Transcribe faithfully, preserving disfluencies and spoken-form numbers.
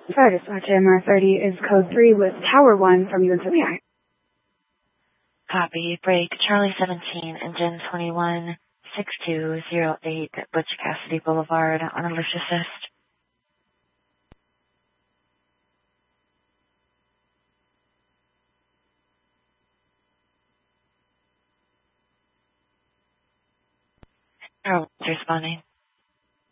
Focus Watch M R thirty is code three with Tower one from U N seven I. Copy. Break Charlie seventeen, engine twenty-one, six two zero eight, Butch Cassidy Boulevard on a lift assist. Harold responding.